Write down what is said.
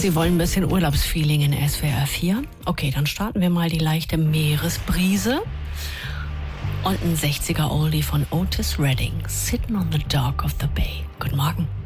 Sie wollen ein bisschen Urlaubsfeeling in SWR 4? Okay, dann starten wir mal die leichte Meeresbrise. Und ein 60er Oldie von Otis Redding, Sitting on the Dock of the Bay. Guten Morgen.